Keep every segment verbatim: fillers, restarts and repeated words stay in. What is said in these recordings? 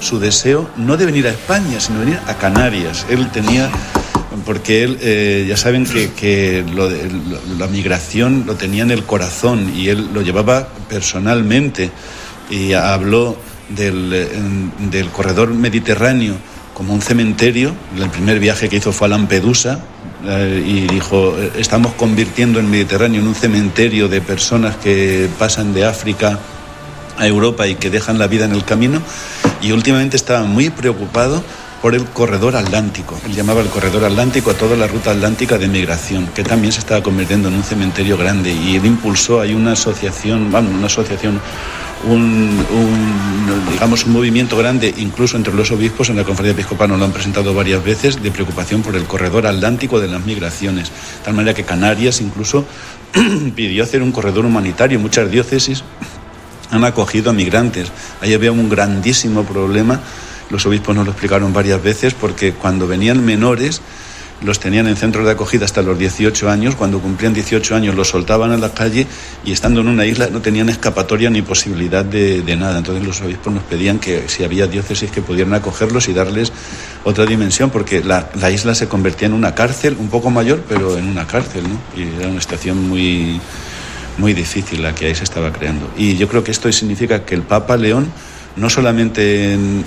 su deseo no de venir a España, sino de venir a Canarias. Él tenía... Porque él, eh, ya saben que, que lo de, lo, la migración lo tenía en el corazón y él lo llevaba personalmente y habló del, en, del corredor mediterráneo como un cementerio. El primer viaje que hizo fue a Lampedusa eh, y dijo, estamos convirtiendo el Mediterráneo en un cementerio de personas que pasan de África a Europa y que dejan la vida en el camino, y últimamente estaba muy preocupado por el corredor atlántico. Él llamaba el corredor atlántico a toda la ruta atlántica de migración, que también se estaba convirtiendo en un cementerio grande, y él impulsó, hay una asociación, vamos, una asociación, un, un, digamos, un movimiento grande, incluso entre los obispos, en la Conferencia Episcopal nos lo han presentado varias veces, de preocupación por el corredor atlántico de las migraciones, de tal manera que Canarias incluso pidió hacer un corredor humanitario. Muchas diócesis han acogido a migrantes. Ahí había un grandísimo problema. Los obispos nos lo explicaron varias veces, porque cuando venían menores los tenían en centros de acogida hasta los dieciocho años, cuando cumplían dieciocho años los soltaban a la calle y estando en una isla no tenían escapatoria ni posibilidad de, de nada. Entonces los obispos nos pedían que si había diócesis que pudieran acogerlos y darles otra dimensión, porque la, la isla se convertía en una cárcel, un poco mayor, pero en una cárcel, ¿no? Y era una situación muy, muy difícil la que ahí se estaba creando. Y yo creo que esto significa que el Papa León, no solamente en,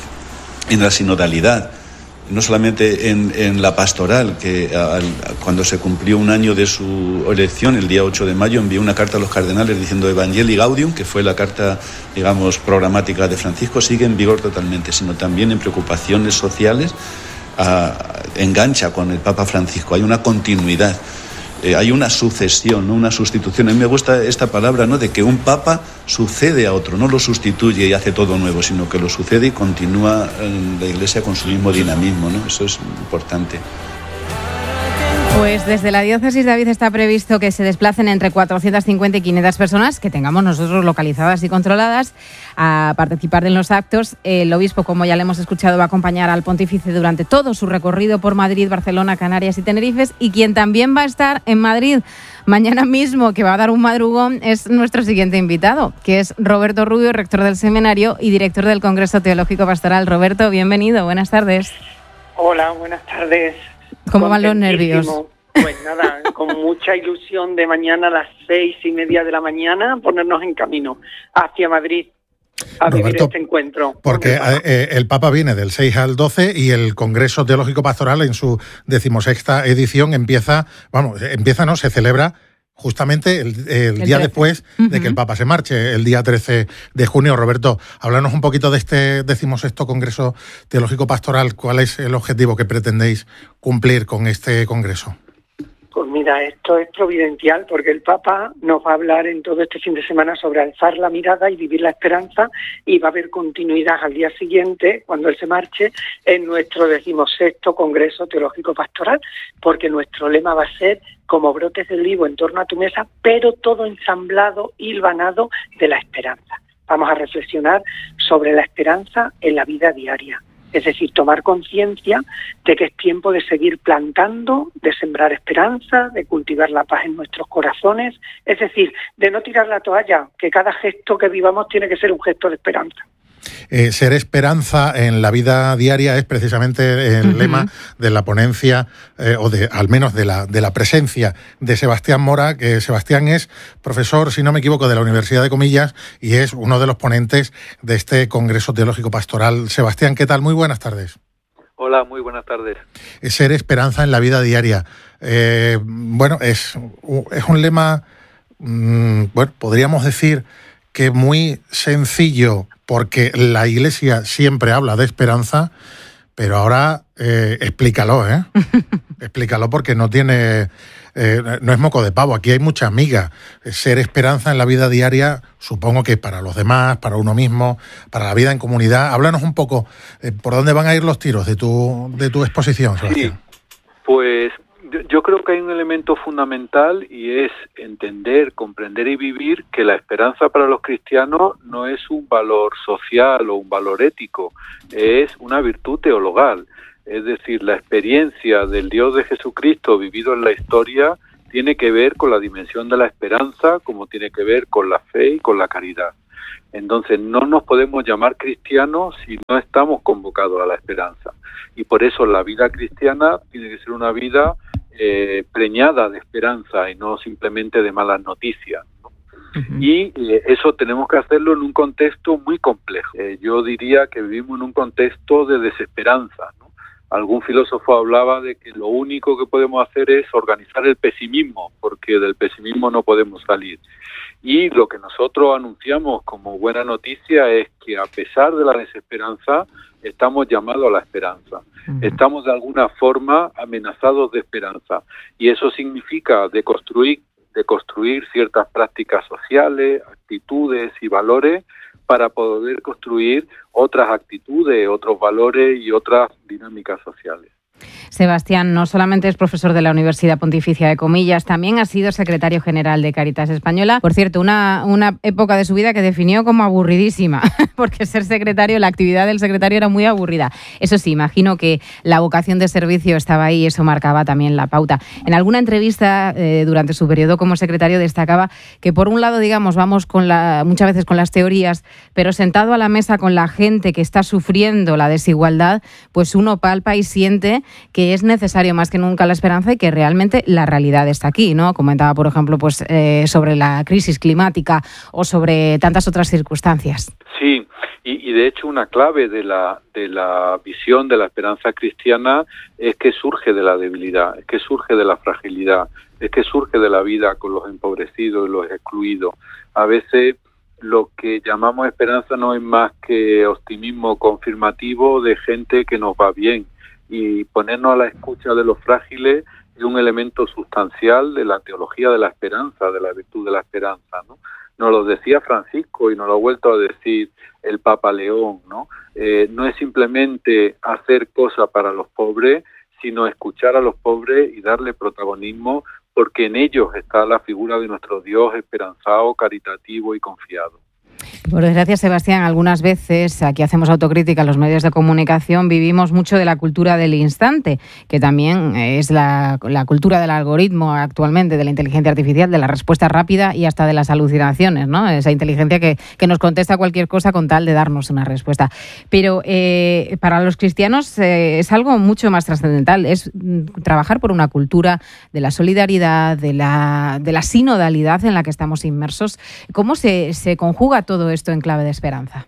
en la sinodalidad, no solamente en, en la pastoral, que al, cuando se cumplió un año de su elección, el día ocho de mayo, envió una carta a los cardenales diciendo Evangelii Gaudium, que fue la carta, digamos, programática de Francisco, sigue en vigor totalmente, sino también en preocupaciones sociales, a, engancha con el Papa Francisco. Hay una continuidad, eh, hay una sucesión, ¿no? Una sustitución. A mí me gusta esta palabra, ¿no?, de que un Papa sucede a otro, no lo sustituye y hace todo nuevo, sino que lo sucede y continúa en la Iglesia con su mismo dinamismo, ¿no? Eso es importante. Pues desde la diócesis, David, está previsto que se desplacen entre cuatrocientas cincuenta y quinientas personas, que tengamos nosotros localizadas y controladas, a participar en los actos. El obispo, como ya le hemos escuchado, va a acompañar al pontífice durante todo su recorrido por Madrid, Barcelona, Canarias y Tenerife, y quien también va a estar en Madrid mañana mismo, que va a dar un madrugón, es nuestro siguiente invitado, que es Roberto Rubio, rector del seminario y director del Congreso Teológico Pastoral. Roberto, bienvenido, buenas tardes. Hola, buenas tardes. ¿Cómo van los nervios? Pues nada, con mucha ilusión de mañana a las seis y media de la mañana ponernos en camino hacia Madrid a Roberto, vivir este encuentro. Porque el, eh, el Papa viene del seis al doce y el Congreso Teológico Pastoral en su decimosexta edición empieza, vamos, empieza, no, se celebra justamente el, el, el día trece después uh-huh. de que el Papa se marche, el día trece de junio. Roberto, háblanos un poquito de este decimosexto Congreso Teológico Pastoral. ¿Cuál es el objetivo que pretendéis cumplir con este congreso? Pues mira, esto es providencial porque el Papa nos va a hablar en todo este fin de semana sobre alzar la mirada y vivir la esperanza, y va a haber continuidad al día siguiente, cuando él se marche, en nuestro decimosexto Congreso Teológico Pastoral, porque nuestro lema va a ser como brotes del olivo en torno a tu mesa, pero todo ensamblado, hilvanado de la esperanza. Vamos a reflexionar sobre la esperanza en la vida diaria. Es decir, tomar conciencia de que es tiempo de seguir plantando, de sembrar esperanza, de cultivar la paz en nuestros corazones, es decir, de no tirar la toalla, que cada gesto que vivamos tiene que ser un gesto de esperanza. Eh, ser esperanza en la vida diaria es precisamente el uh-huh. lema de la ponencia, eh, o de al menos de la, de la presencia de Sebastián Mora, que Sebastián es profesor, si no me equivoco, de la Universidad de Comillas y es uno de los ponentes de este Congreso Teológico Pastoral. Sebastián, ¿qué tal? Muy buenas tardes. Hola, muy buenas tardes. Ser esperanza en la vida diaria. Eh, bueno, es, es un lema, mmm, bueno, podríamos decir que muy sencillo, porque la Iglesia siempre habla de esperanza, pero ahora eh, explícalo, ¿eh? Explícalo, porque no tiene, eh, no es moco de pavo. Aquí hay mucha miga. Ser esperanza en la vida diaria, supongo que para los demás, para uno mismo, para la vida en comunidad. Háblanos un poco, eh, ¿por dónde van a ir los tiros de tu, de tu exposición, Sebastián? Sí, pues yo creo que hay un elemento fundamental y es entender, comprender y vivir que la esperanza para los cristianos no es un valor social o un valor ético, es una virtud teologal. Es decir, la experiencia del Dios de Jesucristo vivido en la historia tiene que ver con la dimensión de la esperanza, como tiene que ver con la fe y con la caridad. Entonces no nos podemos llamar cristianos si no estamos convocados a la esperanza. Y por eso la vida cristiana tiene que ser una vida eh, preñada de esperanza y no simplemente de malas noticias, ¿no? Uh-huh. Y eh, eso tenemos que hacerlo en un contexto muy complejo. Eh, yo diría que vivimos en un contexto de desesperanza, ¿no? Algún filósofo hablaba de que lo único que podemos hacer es organizar el pesimismo, porque del pesimismo no podemos salir. Y lo que nosotros anunciamos como buena noticia es que a pesar de la desesperanza, estamos llamados a la esperanza. Uh-huh. Estamos de alguna forma amenazados de esperanza. Y eso significa deconstruir, deconstruir ciertas prácticas sociales, actitudes y valores para poder construir otras actitudes, otros valores y otras dinámicas sociales. Sebastián no solamente es profesor de la Universidad Pontificia de Comillas, también ha sido secretario general de Cáritas Española. Por cierto, una, una época de su vida que definió como aburridísima, porque ser secretario, la actividad del secretario era muy aburrida. Eso sí, imagino que la vocación de servicio estaba ahí y eso marcaba también la pauta. En alguna entrevista eh, durante su periodo como secretario destacaba que por un lado, digamos, vamos con la, muchas veces con las teorías, pero sentado a la mesa con la gente que está sufriendo la desigualdad, pues uno palpa y siente que es necesario más que nunca la esperanza y que realmente la realidad está aquí, ¿no? Comentaba, por ejemplo, pues eh, sobre la crisis climática o sobre tantas otras circunstancias. Sí, y, y de hecho una clave de la, de la visión de la esperanza cristiana es que surge de la debilidad, es que surge de la fragilidad, es que surge de la vida con los empobrecidos y los excluidos. A veces lo que llamamos esperanza no es más que optimismo confirmativo de gente que nos va bien. Y ponernos a la escucha de los frágiles es un elemento sustancial de la teología de la esperanza, de la virtud de la esperanza, ¿no? Nos lo decía Francisco y nos lo ha vuelto a decir el Papa León, ¿no? Eh, no es simplemente hacer cosas para los pobres, sino escuchar a los pobres y darle protagonismo, porque en ellos está la figura de nuestro Dios esperanzado, caritativo y confiado. Por desgracia, Sebastián, algunas veces, aquí hacemos autocrítica en los medios de comunicación, vivimos mucho de la cultura del instante, que también es la, la cultura del algoritmo actualmente, de la inteligencia artificial, de la respuesta rápida y hasta de las alucinaciones, ¿no? Esa inteligencia que, que nos contesta cualquier cosa con tal de darnos una respuesta. Pero eh, para los cristianos eh, es algo mucho más trascendental, es trabajar por una cultura de la solidaridad, de la, de la sinodalidad en la que estamos inmersos. ¿Cómo se, se conjuga todo esto en clave de esperanza?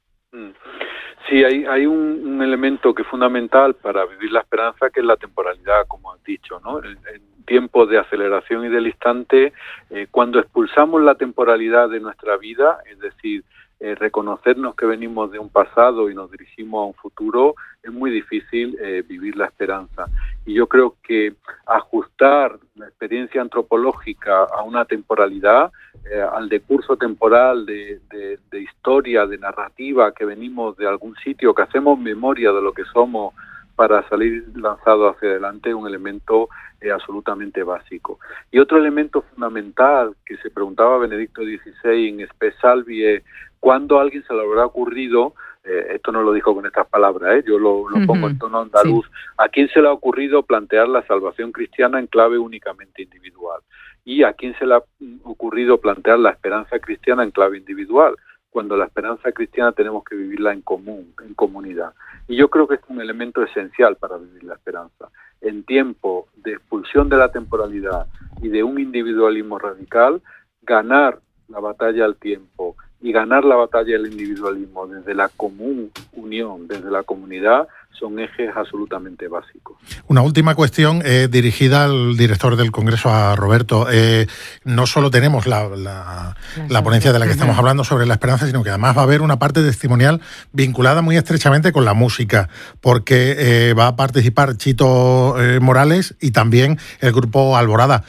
Sí, hay, hay un, un elemento que es fundamental para vivir la esperanza, que es la temporalidad, como has dicho, ¿no? En, en tiempos de aceleración y del instante, eh, cuando expulsamos la temporalidad de nuestra vida, es decir, eh, reconocernos que venimos de un pasado y nos dirigimos a un futuro, es muy difícil eh, vivir la esperanza. Y yo creo que ajustar la experiencia antropológica a una temporalidad, eh, al decurso temporal de, de, de historia, de narrativa, que venimos de algún sitio, que hacemos memoria de lo que somos para salir lanzados hacia adelante, es un elemento eh, absolutamente básico. Y otro elemento fundamental que se preguntaba Benedicto dieciséis en Spe Salvi es ¿cuándo a alguien se le habrá ocurrido? Eh, esto no lo dijo con estas palabras, ¿eh? Yo lo, lo pongo uh-huh. en tono andaluz. Sí. ¿A quién se le ha ocurrido plantear la salvación cristiana en clave únicamente individual? ¿Y a quién se le ha ocurrido plantear la esperanza cristiana en clave individual? Cuando la esperanza cristiana tenemos que vivirla en común, en comunidad. Y yo creo que es un elemento esencial para vivir la esperanza. En tiempo de expulsión de la temporalidad y de un individualismo radical, ganar la batalla al tiempo y ganar la batalla del individualismo desde la común unión, desde la comunidad, son ejes absolutamente básicos. Una última cuestión eh, dirigida al director del Congreso, a Roberto. Eh, no solo tenemos la, la, la ponencia de la que estamos hablando sobre la esperanza, sino que además va a haber una parte testimonial vinculada muy estrechamente con la música, porque eh, va a participar Chito eh, Morales y también el grupo Alborada.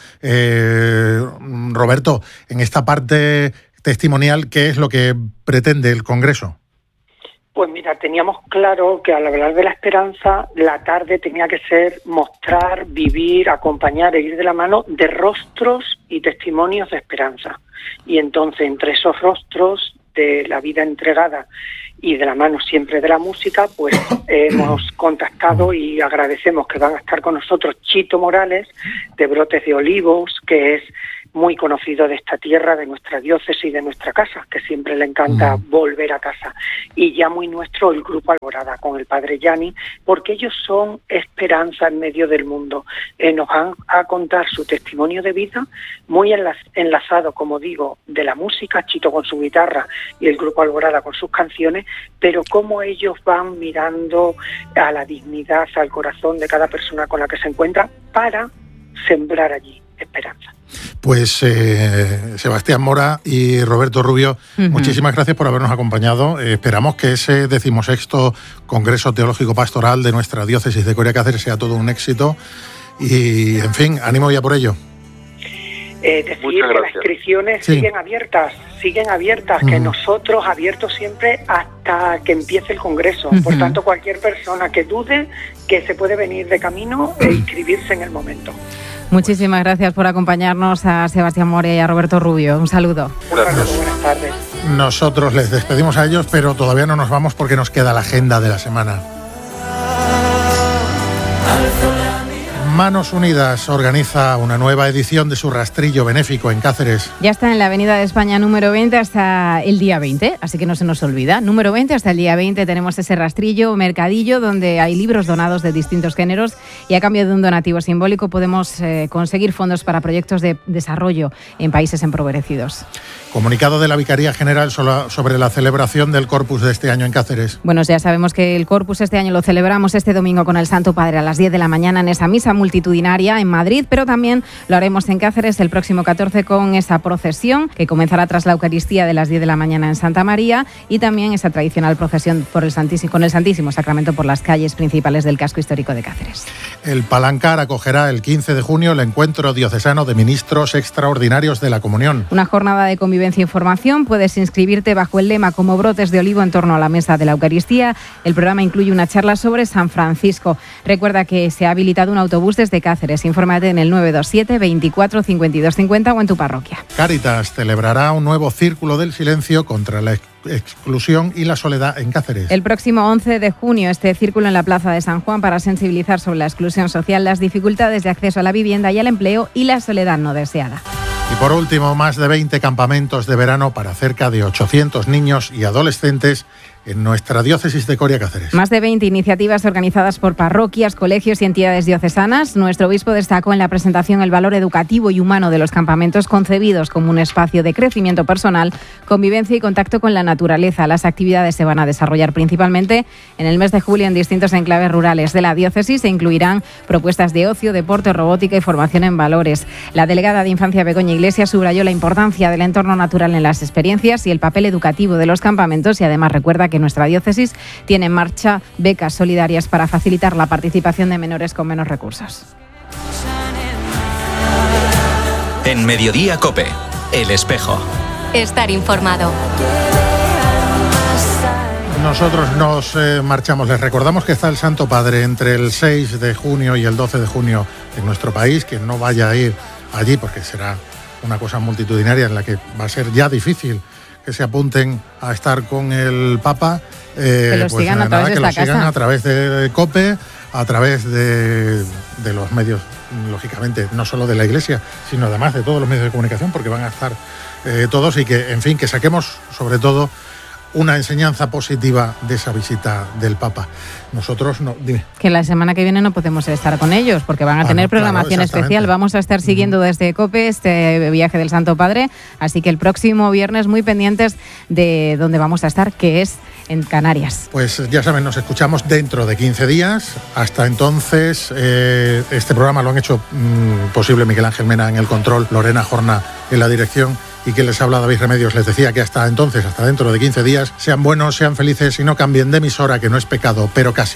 Eh, Roberto, en esta parte testimonial, ¿qué es lo que pretende el Congreso? Pues mira, teníamos claro que al hablar de la esperanza, la tarde tenía que ser mostrar, vivir, acompañar e ir de la mano de rostros y testimonios de esperanza. Y entonces, entre esos rostros de la vida entregada y de la mano siempre de la música, pues hemos contactado y agradecemos que van a estar con nosotros Chito Morales, de Brotes de Olivos, que es muy conocido de esta tierra, de nuestra diócesis, de nuestra casa, que siempre le encanta mm. volver a casa. Y ya muy nuestro el Grupo Alborada, con el padre Yanni, porque ellos son esperanza en medio del mundo. Eh, nos van a contar su testimonio de vida, muy enlazado, como digo, de la música, Chito con su guitarra y el Grupo Alborada con sus canciones, pero cómo ellos van mirando a la dignidad, al corazón de cada persona con la que se encuentra para sembrar allí esperanza. Pues eh, Sebastián Mora y Roberto Rubio, uh-huh. muchísimas gracias por habernos acompañado. Eh, esperamos que ese decimosexto Congreso Teológico Pastoral de nuestra diócesis de Coria Cáceres sea todo un éxito y, en fin, ánimo ya por ello. Eh, decir que las inscripciones sí. siguen abiertas, siguen abiertas, uh-huh. que nosotros abiertos siempre hasta que empiece el Congreso. Uh-huh. Por tanto, cualquier persona que dude que se puede venir de camino e inscribirse en el momento. Muchísimas gracias por acompañarnos a Sebastián Mora y a Roberto Rubio. Un saludo. Un saludo, buenas tardes. Nosotros les despedimos a ellos, pero todavía no nos vamos porque nos queda la agenda de la semana. Manos Unidas organiza una nueva edición de su rastrillo benéfico en Cáceres. Ya está en la Avenida de España número veinte hasta el día veinte, así que no se nos olvida. Número veinte hasta el día veinte tenemos ese rastrillo, mercadillo, donde hay libros donados de distintos géneros y a cambio de un donativo simbólico podemos eh, conseguir fondos para proyectos de desarrollo en países empobrecidos. Comunicado de la Vicaría General sobre la celebración del Corpus de este año en Cáceres. Bueno, ya sabemos que el Corpus este año lo celebramos este domingo con el Santo Padre a las diez de la mañana en esa misa multitudinaria en Madrid, pero también lo haremos en Cáceres el próximo catorce con esa procesión que comenzará tras la Eucaristía de las diez de la mañana en Santa María y también esa tradicional procesión por el Santísimo, con el Santísimo Sacramento por las calles principales del casco histórico de Cáceres. El Palancar acogerá el quince de junio el encuentro diocesano de ministros extraordinarios de la comunión. Una jornada de convivencia e información. Puedes inscribirte bajo el lema Como brotes de olivo en torno a la mesa de la Eucaristía. El programa incluye una charla sobre San Francisco. Recuerda que se ha habilitado un autobús desde Cáceres. Infórmate en el nueve dos siete veinticuatro cincuenta y dos cincuenta o en tu parroquia. Cáritas celebrará un nuevo Círculo del Silencio contra la exclusión y la soledad en Cáceres. El próximo once de junio, este círculo en la Plaza de San Juan para sensibilizar sobre la exclusión social, las dificultades de acceso a la vivienda y al empleo y la soledad no deseada. Y por último, más de veinte campamentos de verano para cerca de ochocientos niños y adolescentes en nuestra diócesis de Coria Cáceres. Más de veinte iniciativas organizadas por parroquias, colegios y entidades diocesanas. Nuestro obispo destacó en la presentación el valor educativo y humano de los campamentos concebidos como un espacio de crecimiento personal, convivencia y contacto con la naturaleza. Las actividades se van a desarrollar principalmente en el mes de julio en distintos enclaves rurales de la diócesis e incluirán propuestas de ocio, deporte, robótica y formación en valores. La delegada de Infancia Begoña Iglesias subrayó la importancia del entorno natural en las experiencias y el papel educativo de los campamentos y además recuerda que nuestra diócesis tiene en marcha becas solidarias para facilitar la participación de menores con menos recursos. En Mediodía COPE, El Espejo. Estar informado. Nosotros nos eh, marchamos. Les recordamos que está el Santo Padre entre el seis de junio y el doce de junio en nuestro país. Quien no vaya a ir allí, porque será una cosa multitudinaria en la que va a ser ya difícil que se apunten a estar con el Papa, eh, que los pues sigan, a, nada, través que de los esta sigan casa. a través de COPE, a través de, de los medios, lógicamente, no solo de la Iglesia, sino además de todos los medios de comunicación, porque van a estar eh, todos y que, en fin, que saquemos sobre todo una enseñanza positiva de esa visita del Papa. Nosotros no, dime. Que la semana que viene no podemos estar con ellos porque van a ah, tener no, programación claro, especial. Vamos a estar siguiendo uh-huh. desde COPE este viaje del Santo Padre, así que el próximo viernes muy pendientes de dónde vamos a estar, que es en Canarias. Pues ya saben, nos escuchamos dentro de quince días. Hasta entonces, eh, este programa lo han hecho mmm, posible Miguel Ángel Mena en el control, Lorena Jorna en la dirección, y que les habla David Remedios. Les decía que hasta entonces, hasta dentro de quince días, sean buenos, sean felices y no cambien de emisora, que no es pecado, pero casi.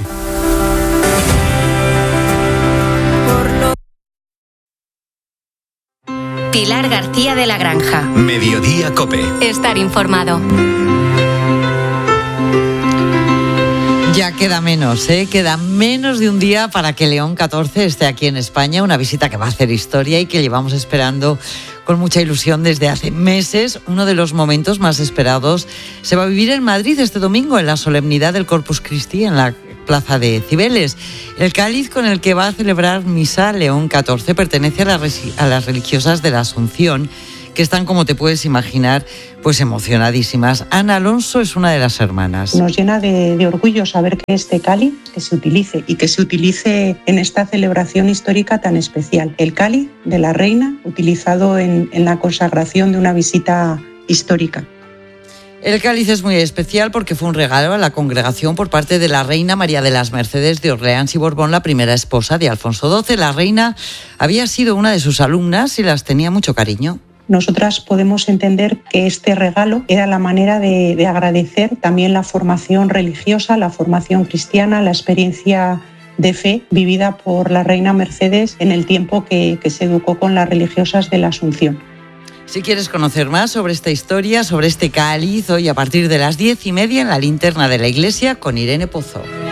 Pilar García de la Granja. Mediodía COPE. Estar informado. Ya queda menos, ¿eh? Queda menos de un día para que León catorce esté aquí en España, una visita que va a hacer historia y que llevamos esperando con mucha ilusión desde hace meses. Uno de los momentos más esperados se va a vivir en Madrid este domingo, en la solemnidad del Corpus Christi, en la Plaza de Cibeles. El cáliz con el que va a celebrar misa León catorce pertenece a, la, a las religiosas de la Asunción, que están, como te puedes imaginar, pues emocionadísimas. Ana Alonso es una de las hermanas. Nos llena de, de orgullo saber que este cáliz que se utilice y que se utilice en esta celebración histórica tan especial. El cáliz de la reina, utilizado en, en la consagración de una visita histórica. El cáliz es muy especial porque fue un regalo a la congregación por parte de la reina María de las Mercedes de Orleans y Borbón, la primera esposa de Alfonso doce. La reina había sido una de sus alumnas y las tenía mucho cariño. Nosotras podemos entender que este regalo era la manera de, de agradecer también la formación religiosa, la formación cristiana, la experiencia de fe vivida por la reina Mercedes en el tiempo que, que se educó con las religiosas de la Asunción. Si quieres conocer más sobre esta historia, sobre este cáliz, hoy a partir de las diez y media en la linterna de la iglesia con Irene Pozo.